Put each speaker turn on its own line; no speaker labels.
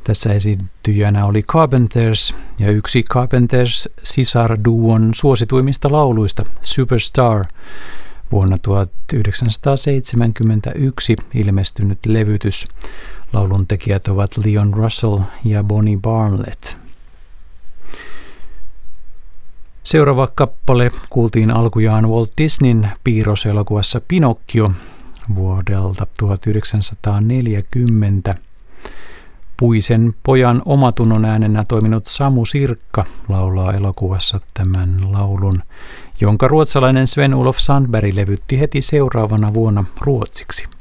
Tässä esiintyjänä oli Carpenters ja yksi Carpenters-sisarduon suosituimmista lauluista, Superstar, vuonna 1971 ilmestynyt levytys. Laulun tekijät ovat Leon Russell ja Bonnie Bartlett. Seuraava kappale kuultiin alkujaan Walt Disneyn piirroselokuvassa Pinocchio vuodelta 1940. Puisen pojan omatunnon äänenä toiminut Samu Sirkka laulaa elokuvassa tämän laulun, jonka ruotsalainen Sven-Olof Sandberg levytti heti seuraavana vuonna ruotsiksi.